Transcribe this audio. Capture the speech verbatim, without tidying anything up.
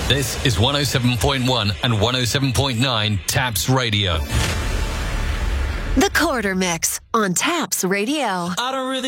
This is one oh seven point one and one oh seven point nine Taps Radio. The Quarter Mix on Taps Radio. I don't really